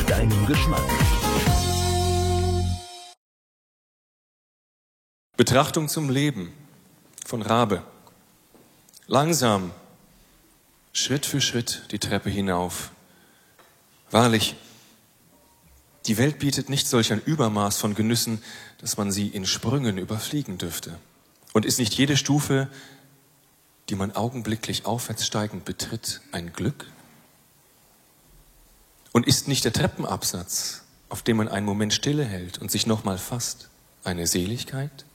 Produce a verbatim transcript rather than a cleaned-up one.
deinem Geschmack. Betrachtung zum Leben von Rabe. Langsam, Schritt für Schritt die Treppe hinauf. Wahrlich, die Welt bietet nicht solch ein Übermaß von Genüssen, dass man sie in Sprüngen überfliegen dürfte. Und ist nicht jede Stufe, die man augenblicklich aufwärts steigend betritt, ein Glück? Und ist nicht der Treppenabsatz, auf dem man einen Moment Stille hält und sich nochmal fasst, eine Seligkeit?